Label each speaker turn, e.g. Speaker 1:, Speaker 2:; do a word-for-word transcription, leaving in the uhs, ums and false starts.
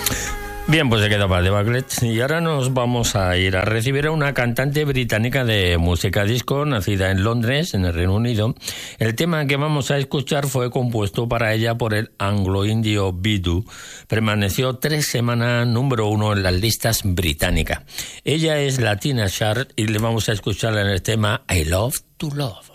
Speaker 1: Bien, pues se queda para The Buggles y ahora nos vamos a ir a recibir a una cantante británica de música disco, nacida en Londres, en el Reino Unido. El tema que vamos a escuchar fue compuesto para ella por el anglo-indio Bidu. Permaneció tres semanas número uno en las listas británicas. Ella es Latina Chart y le vamos a escuchar en el tema I Love to Love.